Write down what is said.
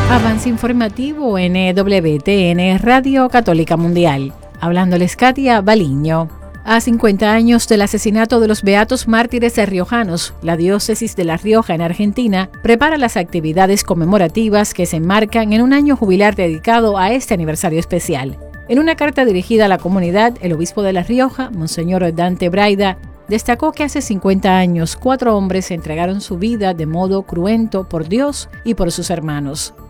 Avance informativo en EWTN Radio Católica Mundial. Hablándoles Katia Baliño. A 50 años del asesinato de los beatos mártires riojanos, la diócesis de La Rioja en Argentina prepara las actividades conmemorativas que se enmarcan en un año jubilar dedicado a este aniversario especial. En una carta dirigida a la comunidad, el obispo de La Rioja, Monseñor Dante Braida, destacó que hace 50 años 4 hombres entregaron su vida de modo cruento por Dios y por sus hermanos.